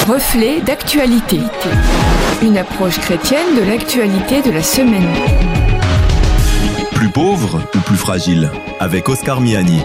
Reflet d'actualité. Une approche chrétienne de l'actualité de la semaine. Plus pauvre ou plus fragile ? Avec Oscar Miani.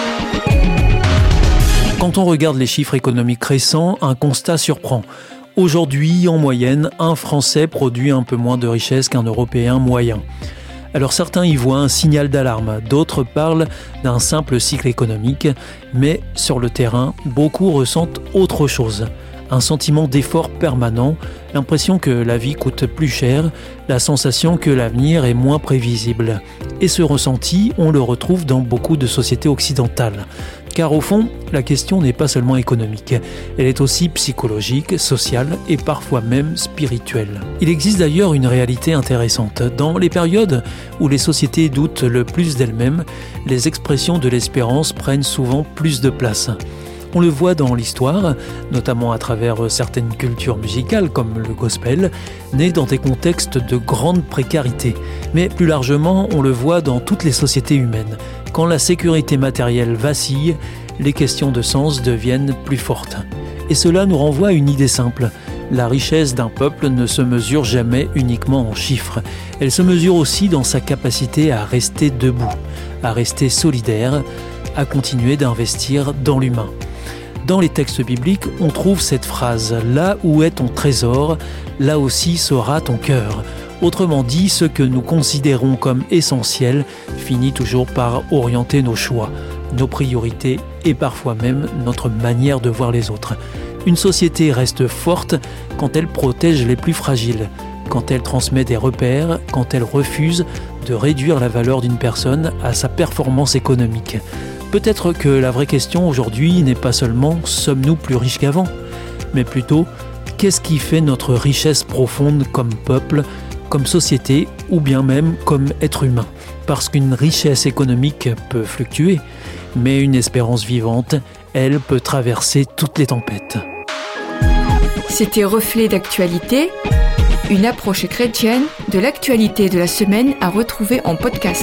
Quand on regarde les chiffres économiques récents, un constat surprend. Aujourd'hui, en moyenne, un Français produit un peu moins de richesse qu'un Européen moyen. Alors certains y voient un signal d'alarme, d'autres parlent d'un simple cycle économique, mais sur le terrain, beaucoup ressentent autre chose. Un sentiment d'effort permanent, l'impression que la vie coûte plus cher, la sensation que l'avenir est moins prévisible. Et ce ressenti, on le retrouve dans beaucoup de sociétés occidentales. Car au fond, la question n'est pas seulement économique, elle est aussi psychologique, sociale et parfois même spirituelle. Il existe d'ailleurs une réalité intéressante. Dans les périodes où les sociétés doutent le plus d'elles-mêmes, les expressions de l'espérance prennent souvent plus de place. On le voit dans l'histoire, notamment à travers certaines cultures musicales comme le gospel, nées dans des contextes de grande précarité. Mais plus largement, on le voit dans toutes les sociétés humaines. Quand la sécurité matérielle vacille, les questions de sens deviennent plus fortes. Et cela nous renvoie à une idée simple. La richesse d'un peuple ne se mesure jamais uniquement en chiffres. Elle se mesure aussi dans sa capacité à rester debout, à rester solidaire, à continuer d'investir dans l'humain. Dans les textes bibliques, on trouve cette phrase « Là où est ton trésor, là aussi sera ton cœur ». Autrement dit, ce que nous considérons comme essentiel finit toujours par orienter nos choix, nos priorités et parfois même notre manière de voir les autres. Une société reste forte quand elle protège les plus fragiles, quand elle transmet des repères, quand elle refuse de réduire la valeur d'une personne à sa performance économique. Peut-être que la vraie question aujourd'hui n'est pas seulement « sommes-nous plus riches qu'avant ?», mais plutôt « qu'est-ce qui fait notre richesse profonde comme peuple, comme société ou bien même comme être humain ?» Parce qu'une richesse économique peut fluctuer, mais une espérance vivante, elle peut traverser toutes les tempêtes. C'était Reflet d'actualité, une approche chrétienne de l'actualité de la semaine à retrouver en podcast.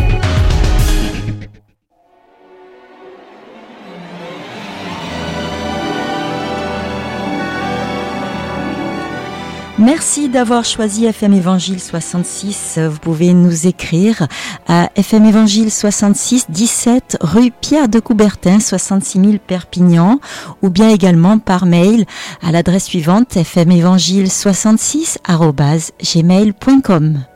Merci d'avoir choisi FM Évangile 66. Vous pouvez nous écrire à FM Évangile 66, 17 rue Pierre de Coubertin, 66 000 Perpignan, ou bien également par mail à l'adresse suivante fmévangile66@gmail.com.